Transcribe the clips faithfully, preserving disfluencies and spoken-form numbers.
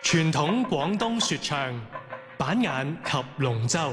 傳統廣東說唱，板眼及龍舟。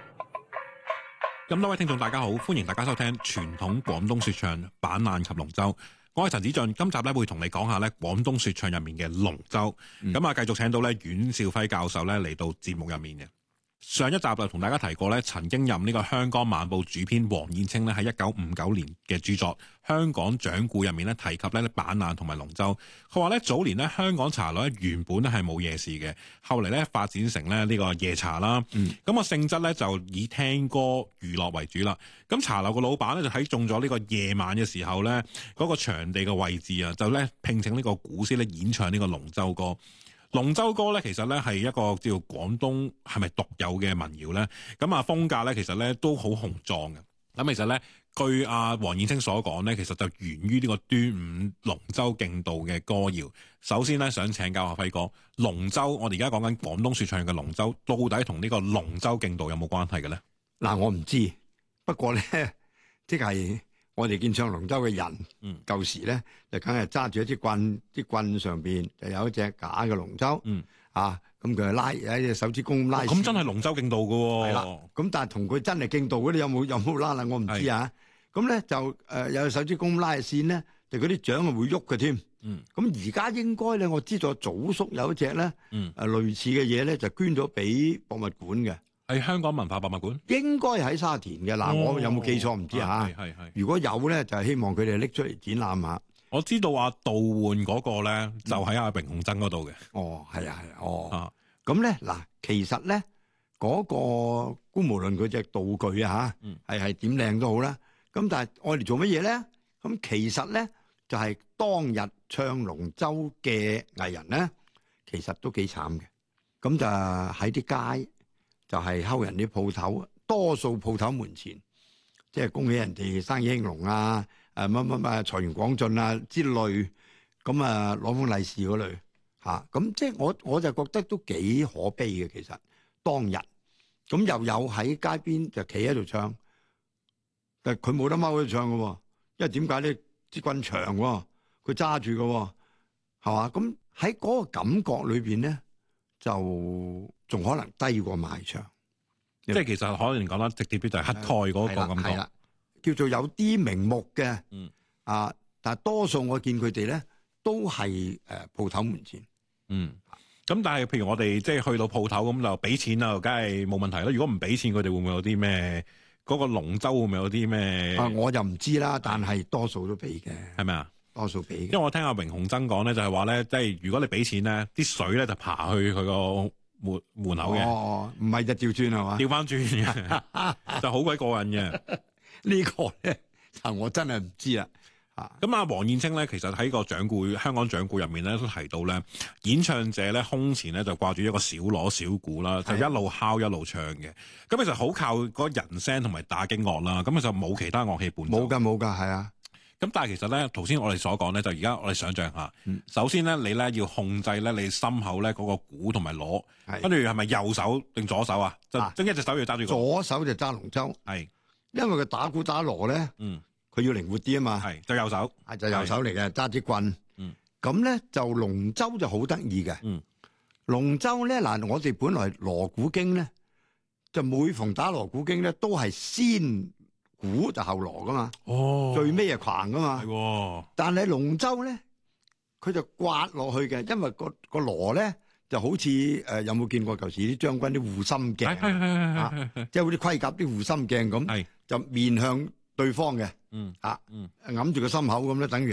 咁多位聽眾大家好，歡迎大家收聽傳統廣東說唱，板眼及龍舟。我係陳子俊，今集咧會同你講下咧廣東說唱入面嘅龍舟。咁啊、嗯，繼續請到咧阮兆輝教授咧嚟到節目入面嘅。上一集就同大家提過咧，曾經任呢個香港晚報主編黃燕青咧喺一九五九年嘅著作《香港掌故》入面咧提及咧板眼同埋龍舟。佢話咧早年咧香港茶樓咧原本咧係冇夜市嘅，後嚟咧發展成咧呢個夜茶啦。咁個、嗯、性質咧就以聽歌娛樂為主啦。咁茶樓個老闆咧就睇中咗呢個夜晚嘅時候咧嗰、那個場地嘅位置啊，就咧聘請呢個古師咧演唱呢個龍舟歌。龍舟歌咧，其實咧係一個叫廣東係咪獨有嘅民謠咧？咁啊風格咧，其實咧都好雄壯嘅。咁其實咧，據阿黃燕青所講咧，其實就源於呢個端午龍舟競渡嘅歌謠。首先咧，想請教阿輝哥，龍舟我哋而家講緊廣東說唱嘅龍舟，到底同呢個龍舟競渡有冇關係嘅咧？ 嗱，我唔知，不過咧，即係。我哋見唱龍舟嘅人，嗯、舊時咧就梗係揸住一支棍，啲棍上邊就有一隻假嘅龍舟，嗯、啊，咁佢拉喺隻手指公拉。咁、哦、真係龍舟競渡嘅喎、哦。係啦，咁但係同佢真係競渡嗰啲有冇有冇拉啦？我唔知啊。咁咧是就誒、呃、有手指公拉嘅線咧，就嗰啲槳係會喐嘅添。咁而家應該咧，我知道祖叔有一隻咧，誒、嗯呃、類似嘅嘢咧，就捐咗俾博物館嘅。係香港文化博物館， 應該喺沙田嘅。嗱，哦、我有冇記錯唔知嚇。係係係。如果有咧，就係希望佢哋拎出嚟展覽下。 我知道話杜煥嗰個咧，就喺阿榮鴻曾嗰度嘅。 哦，係啊係啊。哦。咁咧嗱，其實咧嗰、那個姑無論佢隻道具啊嚇，係係點靚都好啦。咁但係我哋做乜嘢咧？咁其實咧就係、是、當日唱龍舟嘅藝人咧，其實都幾慘嘅。咁就喺啲街。就係睺人啲鋪頭，多數鋪頭門前，即係恭喜人哋生意興隆啊！誒乜乜乜財源廣進啊之類，咁啊攞封利是嗰類嚇，咁、啊、即係我我就覺得都幾可悲嘅。其實當日咁又有喺街邊就企喺度唱，但係佢冇得踎喺度唱嘅喎，因為點解咧？支棍長喎，佢揸住嘅喎，係嘛？咁喺嗰個感覺裏邊咧，就仲可能低過賣唱， 即係其實可能講得直接啲就係乞丐嗰個感覺， 叫做有啲名目嘅， 嗯啊，但係多數我見佢哋咧都係誒鋪頭門前， 嗯，咁但係譬如我哋即係去到鋪頭咁就俾錢啊，梗係冇問題啦。如果唔俾錢，佢哋會唔會有啲咩？嗰個龍舟會唔會有啲咩？ 啊，我就唔知啦，但係多數都俾嘅， 係咪啊？ 多數俾， 因為我聽阿榮鴻曾講咧，就係話咧，即係如果你俾錢咧，啲水咧就爬去佢個門門口嘅。 哦，唔係就調轉係嘛？ 調翻轉嘅，就好鬼過癮嘅。 呢個咧就我真係唔知啦。啊， 咁啊，黃燕青咧，其實喺個掌故香港掌故入面咧，都提到咧，演唱者咧胸前咧就掛住一個小鑼小鼓啦，就一路敲一路唱嘅。咁其實好靠嗰人聲同埋打擊樂啦。咁其實冇其他樂器伴奏。 冇㗎冇㗎，係啊。 咁但係其實咧，頭先我哋所講咧，就而家我哋想象下，嗯、首先咧，你咧要控制咧你心口咧嗰個鼓同埋鑼，跟住係咪右手定左手啊？就即一隻手要揸住、那個。 左手就揸龍舟，係是，因為佢打鼓打鑼咧，嗯，佢要靈活啲啊嘛， 係就右手， 係就右手嚟嘅，揸支棍，嗯，咁咧就龍舟就好得意嘅，嗯，龍舟咧嗱，我哋本來鑼鼓經咧，就每逢打鑼鼓經咧，都係先。鼓就後鑼噶嘛，哦，最尾係狂噶嘛，係、哦。但係龍舟咧，佢就刮落去嘅，因為個個鑼咧就好似誒、呃，有冇見過舊時啲將軍啲護心鏡，係係係係係，即係好似盔甲啲護心鏡咁，係就面向對方嘅，嗯啊，嗯，揞住個心口咁咧，等於。